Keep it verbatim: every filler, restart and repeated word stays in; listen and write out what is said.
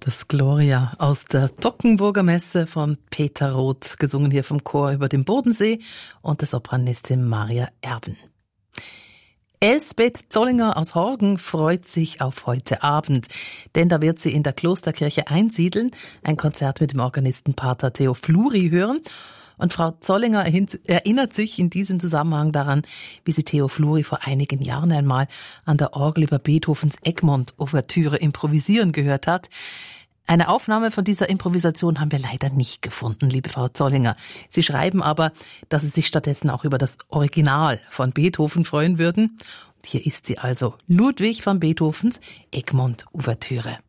Das Gloria aus der Toggenburger Messe von Peter Roth, gesungen hier vom Chor über dem Bodensee und der Sopranistin Maria Erben. Elsbeth Zollinger aus Horgen freut sich auf heute Abend, denn da wird sie in der Klosterkirche Einsiedeln ein Konzert mit dem Organisten Pater Theo Fluri hören. Und Frau Zollinger erinnert sich in diesem Zusammenhang daran, wie sie Theo Fluri vor einigen Jahren einmal an der Orgel über Beethovens Egmont-Ouvertüre improvisieren gehört hat. Eine Aufnahme von dieser Improvisation haben wir leider nicht gefunden, liebe Frau Zollinger. Sie schreiben aber, dass Sie sich stattdessen auch über das Original von Beethoven freuen würden. Und hier ist sie also, Ludwig van Beethovens Egmont-Ouvertüre.